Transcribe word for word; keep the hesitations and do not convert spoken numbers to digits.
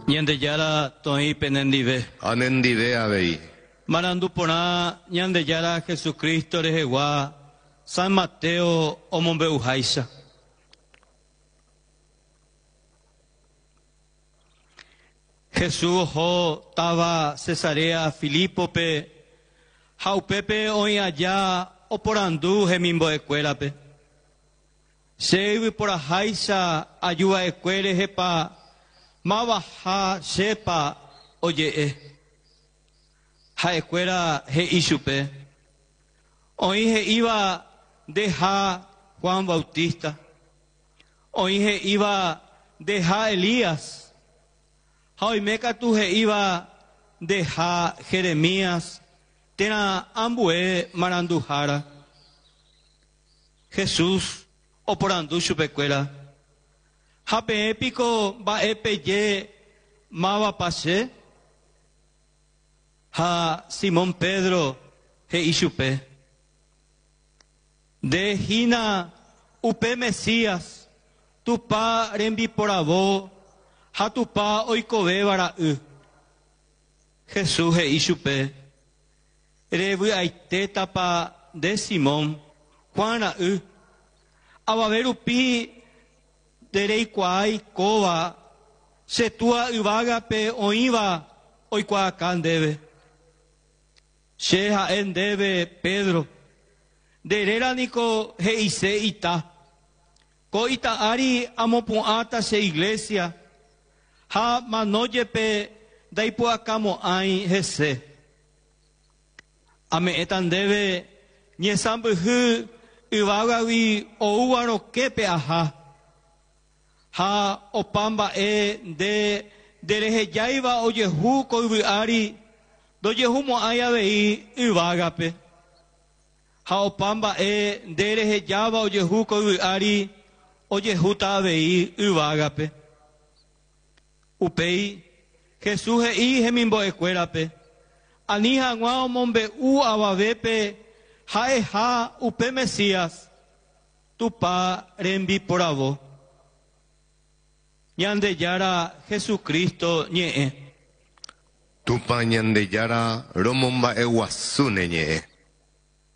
Ñande yara toi penendive. Anendive avei. Marandu pona ñande yara Jesucristo rehegua San Mateo omombe uhaisa. Jesús ho tava Cesarea Filipo pe jaupepe hoy allá o por andú gemimbo escuela pe. Seivi por ahaisa ayuda escuela jepa ma baja sepa oye e. Ha escuela he isupe. Hoy he iba deja Juan Bautista. Hoy he iba deja Elías. Hoy meca tu he iba deja Jeremías. Tena ambue marandujara. Jesús o por andu chupecuela. Jape épico va epeye ma va pase. Ha Simón Pedro he ishupe. De hina upe Mesías tu pa rembi por avo ha tu pa oikobe bara u. Jesús he ishupe. Revu aite tapa de Simón Juana u. Abaveru pi derei kwai koba se tua uvaga pe oiva oikwa kandebe. Sheha en debe Pedro. Derera niko he ise ita. Ko ita ari amopun ata se iglesia. Ha manoye pe daipo akamo ai hese. Ame etan debe nyesambu hu uwagawi o uwaro kepe aha. Ha opamba e de dereje yaiva oye hu ko ari. Doye humo aya vei uwagape. Ha opamba e dereje yava oye hu ko ari. Oye huta vei uwagape. Upei Jesús e i hemimbo escuelape. Anija ngua mombe u ababepe. Ha e ha upe Mesías. Tu pa rembi por avo. Ñande yara Jesucristo ñe. Tu pa ñande yara romomba e wasune ñe.